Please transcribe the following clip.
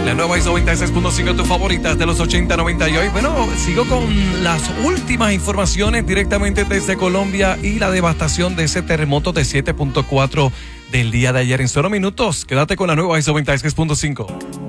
La nueva ISO 96.5, tus favoritas de los 80, 90 y hoy. Bueno, sigo con las últimas informaciones directamente desde Colombia y la devastación de ese terremoto de 7.4 del día de ayer. En solo minutos, quédate con la nueva ISO 96.5.